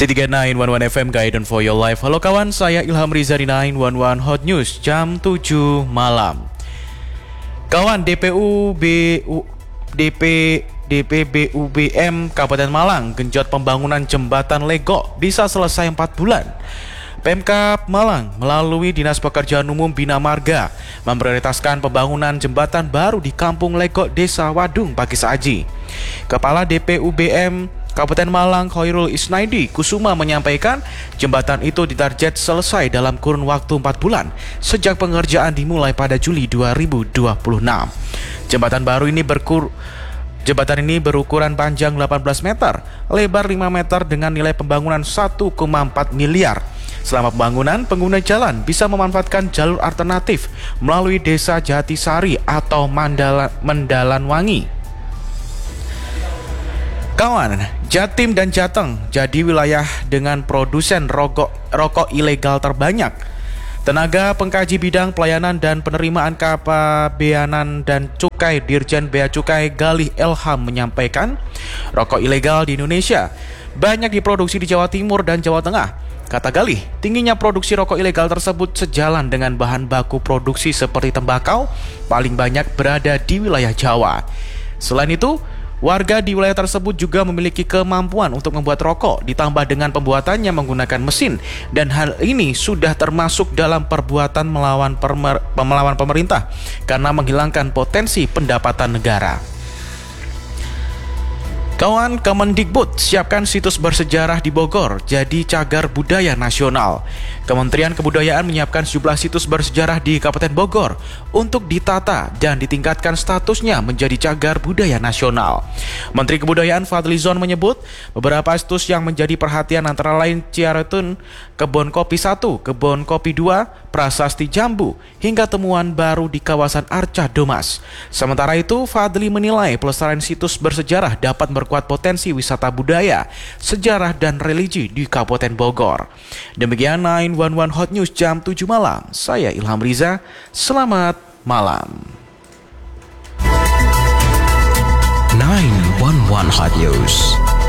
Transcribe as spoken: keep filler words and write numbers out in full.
City sembilan satu satu F M Guidance for Your Life. Halo kawan, saya Ilham Riza di sembilan satu satu Hot News jam tujuh malam. Kawan, D P U B U D P D P B U B M Kabupaten Malang genjot pembangunan jembatan Legok bisa selesai empat bulan. Pemkab Malang melalui Dinas Pekerjaan Umum Bina Marga memprioritaskan pembangunan jembatan baru di Kampung Legok, Desa Wadung, Pakis Aji. Kepala D P U B M Kabupaten Malang Khairul Isnaidi Kusuma menyampaikan jembatan itu ditarget selesai dalam kurun waktu empat bulan sejak pengerjaan dimulai pada Juli dua ribu dua puluh enam. Jembatan baru ini berkur Jembatan ini berukuran panjang delapan belas meter, lebar lima meter dengan nilai pembangunan satu koma empat miliar. Selama pembangunan, pengguna jalan bisa memanfaatkan jalur alternatif melalui Desa Jatisari atau Mandala, Mendalanwangi. Kawan, Jatim dan Jateng jadi wilayah dengan produsen rokok, rokok ilegal terbanyak. Tenaga pengkaji bidang pelayanan dan penerimaan kepabeanan dan cukai Dirjen Bea Cukai Galih Elham menyampaikan, rokok ilegal di Indonesia banyak diproduksi di Jawa Timur dan Jawa Tengah. Kata Galih, tingginya produksi rokok ilegal tersebut sejalan dengan bahan baku produksi seperti tembakau paling banyak berada di wilayah Jawa. Selain itu, warga di wilayah tersebut juga memiliki kemampuan untuk membuat rokok, ditambah dengan pembuatannya menggunakan mesin, dan hal ini sudah termasuk dalam perbuatan melawan, permer, melawan pemerintah karena menghilangkan potensi pendapatan negara. Kawan, Kemendikbud siapkan situs bersejarah di Bogor jadi cagar budaya nasional. Kementerian Kebudayaan menyiapkan sejumlah situs bersejarah di Kabupaten Bogor untuk ditata dan ditingkatkan statusnya menjadi cagar budaya nasional. Menteri Kebudayaan Fadlizon menyebut beberapa situs yang menjadi perhatian antara lain Ciaretun, Kebon Kopi satu, Kebon Kopi dua, Prasasti Jambu, hingga temuan baru di kawasan Arca Domas. Sementara itu, Fadli menilai pelestarian situs bersejarah dapat berkuat potensi wisata budaya, sejarah, dan religi di Kabupaten Bogor. Demikian sembilan satu satu Hot News jam tujuh malam. Saya Ilham Riza, selamat malam. sembilan satu satu Hot News.